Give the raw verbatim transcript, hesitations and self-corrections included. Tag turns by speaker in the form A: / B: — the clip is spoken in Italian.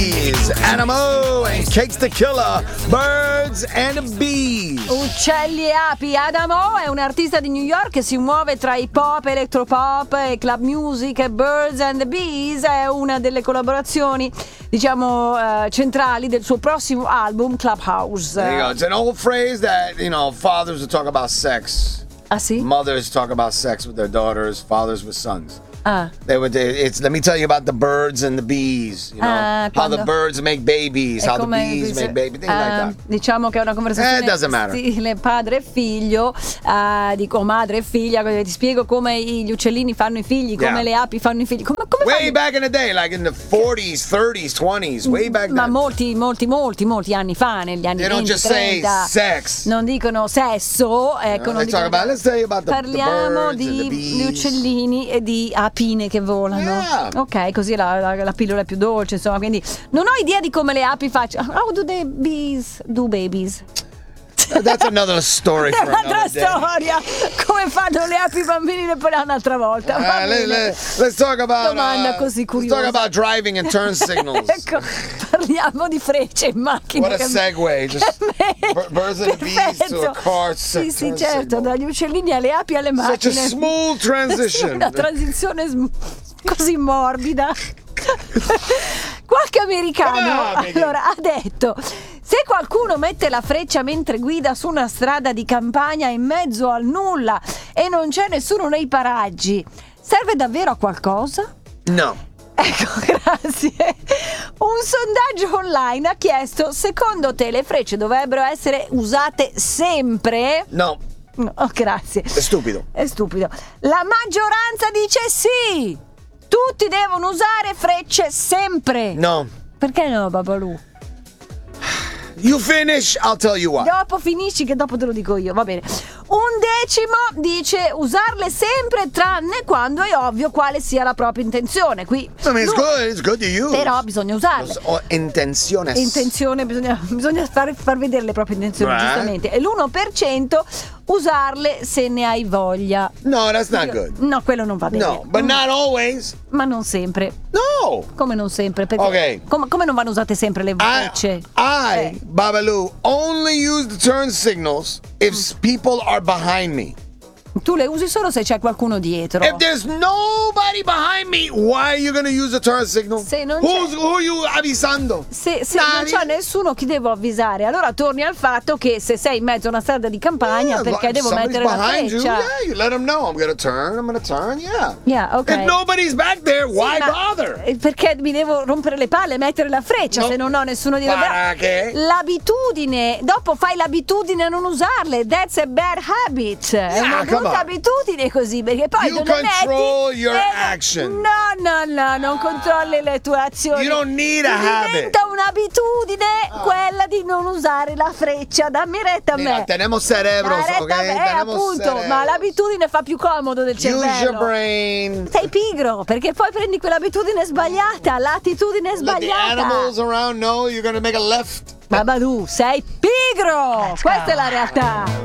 A: Adamo and Cakes the Killer, Birds and Bees.
B: Uccelli e api. Adamo è un artista di New York che si muove tra hip hop, electropop e club music. E Birds and the Bees è una delle collaborazioni, diciamo, uh, centrali del suo prossimo album Clubhouse.
A: There you go. It's an old phrase that, you know, fathers would talk about sex.
B: Ah sì?
A: Mothers talk about sex with their daughters, fathers with sons.
B: Ah.
A: They would. It's. Let me tell you about the birds and the bees. You know
B: Ah,
A: how the
B: quando-
A: birds make babies,
B: È
A: how the
B: come
A: bees
B: dice-
A: make babies, things
B: ah,
A: like that.
B: Diciamo che è una
A: Eh,
B: conversazione
A: it doesn't matter.
B: stile padre e figlio, ah, dico madre e figlia, ti spiego come gli uccellini fanno i figli, come
A: Yeah.
B: le api fanno i figli, come, come
A: Way
B: fanno-
A: back in the day, like in the forties, thirties, twenties, way back
B: ma
A: then.
B: molti, molti, molti, molti anni fa, negli anni
A: They don't
B: venti,
A: just say
B: trenta,
A: sex.
B: non dicono sesso, ecco,
A: No,
B: non
A: they talk
B: dicono-
A: about. Let's tell you about the, the
B: parliamo
A: birds and the
B: di,
A: bees.
B: di uccellini e di apine che volano.
A: Yeah.
B: Ok, così la, la, la pillola è più dolce, insomma, quindi non ho idea di come le api facciano. How do the bees do babies?
A: That's another story
B: È
A: for
B: un'altra
A: another day.
B: storia. Come fanno le api bambini e poi un'altra volta. Va
A: Uh, let,
B: bene.
A: let, let's talk about.
B: Domanda
A: uh,
B: così
A: let's
B: curiosa.
A: talk about driving and turn signals.
B: Ecco, parliamo di frecce in macchina.
A: What a
B: che-
A: segue, just
B: Beh,
A: bir- birds and bees to a
B: perfetto.
A: car
B: Sì, sì,
A: turn
B: certo,
A: signal.
B: dagli uccellini alle api alle
A: Such a
B: macchine.
A: smooth transition.
B: Una transizione sm- così morbida. Qualche americano
A: Come on, Miggy.
B: allora ha detto: se qualcuno mette la freccia mentre guida su una strada di campagna in mezzo al nulla e non c'è nessuno nei paraggi, serve davvero a qualcosa?
A: No.
B: Ecco, grazie. Un sondaggio online ha chiesto: secondo te le frecce dovrebbero essere usate sempre?
A: No.
B: No, oh, grazie.
A: È stupido.
B: È stupido. La maggioranza dice sì. Tutti devono usare frecce sempre.
A: No.
B: Perché no, Babalù?
A: You finish, I'll tell you what.
B: Dopo finisci che dopo te lo dico io, va bene. Un decimo dice usarle sempre tranne quando è ovvio quale sia la propria intenzione. Qui
A: I mean, it's
B: lui-
A: good. It's good to use.
B: però bisogna usarle.
A: Oh, intenciones.
B: Intenzione, bisogna, bisogna far, far vedere le proprie intenzioni,
A: Right.
B: giustamente. E l'uno per cento usarle se ne hai voglia.
A: No, that's not good.
B: No, quello non va bene.
A: No, but not always.
B: Ma non sempre.
A: No.
B: Come non sempre? Perché
A: Ok.
B: come, come non vanno usate sempre le
A: I,
B: frecce?
A: I
B: Eh.
A: Babalu, only use the turn signals if s- people are behind me.
B: Tu le usi solo se c'è qualcuno dietro.
A: If there's nobody behind me, why are you going to use the turn signal?
B: Se non
A: Who's,
B: c'è-
A: who are you avisando?
B: Se, se non
A: Nani?
B: c'è nessuno, chi devo avvisare? Allora torni al fatto che se sei in mezzo a una strada di campagna,
A: Yeah,
B: perché
A: if
B: devo
A: somebody's
B: mettere la
A: behind you,
B: freccia?
A: yeah, you let them know. I'm going to turn, I'm going to turn, yeah.
B: Yeah, ok.
A: If nobody's back there, why
B: Sì, ma-
A: bother?
B: eh, Perché mi devo rompere le palle e mettere la freccia
A: No.
B: se non ho nessuno di
A: Para che?
B: L'abitudine, dopo fai l'abitudine a non usarle. That's a bad habit. È
A: Yeah,
B: una
A: come
B: brutta
A: on.
B: abitudine così, perché poi
A: You
B: non le
A: control
B: metti
A: your
B: e-
A: action.
B: No, no, no, non controlli le tue azioni.
A: You don't need a habit.
B: Diventa un'abitudine quella di non usare la freccia. Dammi retta a me.
A: Mira, tenemos cerebros,
B: Dai, retta
A: ok?
B: a me, eh,
A: Tenemos
B: appunto,
A: cerebros.
B: ma l'abitudine fa più comodo del
A: Use your
B: cervello.
A: brain.
B: Sei pigro, perché poi prendi quell'abitudine sbagliata, l'attitudine
A: Let the
B: sbagliata.
A: animals around know you're going to make a left.
B: Babalu, sei pigro! Questa è la realtà.